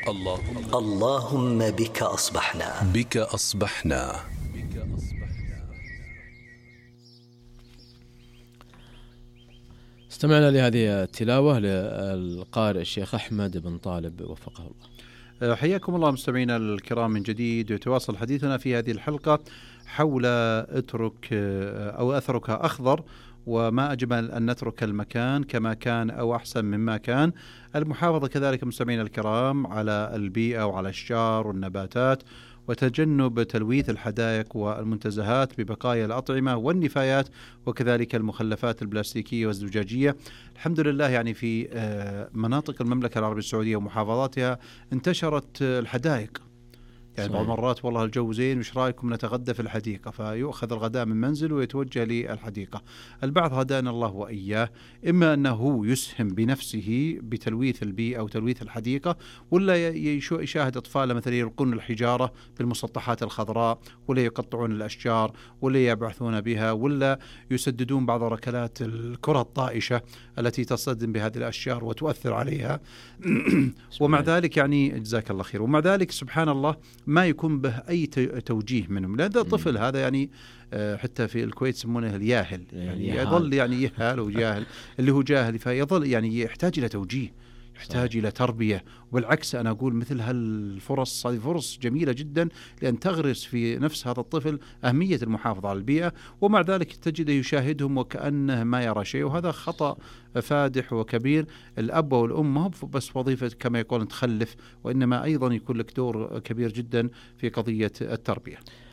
اللهم بك أصبحنا. استمعنا لهذه التلاوة للقارئ الشيخ أحمد بن طالب وفقه الله. حياكم الله مستمعينا الكرام من جديد. يتواصل حديثنا في هذه الحلقة حول أثرك أخضر، وما أجمل أن نترك المكان كما كان أو أحسن مما كان. المحافظة كذلك مستمعينا الكرام على البيئة وعلى الأشجار والنباتات، وتجنب تلويث الحدائق والمنتزهات ببقايا الأطعمة والنفايات، وكذلك المخلفات البلاستيكية والزجاجية. الحمد لله يعني في مناطق المملكة العربية السعودية ومحافظاتها انتشرت الحدائق. يعني بعض المرات والله الجو زين، مش رأيكم نتغدى في الحديقة، فيؤخذ الغداء من منزل ويتوجه للحديقة. البعض هدانا الله وإياه، إما أنه يسهم بنفسه بتلويث البيئة أو تلويث الحديقة، ولا يشاهد أطفال مثلا يلقون الحجارة بالمسطحات الخضراء، ولا يقطعون الأشجار، ولا يبعثون بها، ولا يسددون بعض ركلات الكرة الطائشة التي تصطدم بهذه الأشجار وتؤثر عليها. ومع ذلك يعني جزاك الله خير، ومع ذلك سبحان الله ما يكون به أي توجيه منهم، لأن الطفل هذا يعني حتى في الكويت يسمونه الياهل، يعني يظل يعني يهال وجاهل، اللي هو جاهل، فيظل يعني يحتاج إلى توجيه، يحتاج إلى تربية. وبالعكس أنا أقول مثل هالفرص، هذه فرص جميلة جدا لأن تغرس في نفس هذا الطفل أهمية المحافظة على البيئة، ومع ذلك تجده يشاهدهم وكأنه ما يرى شيء، وهذا خطأ فادح وكبير. الأب والأم ما هو بس وظيفة كما يقولون تخلف، وإنما أيضا يكون لك دور كبير جدا في قضية التربية.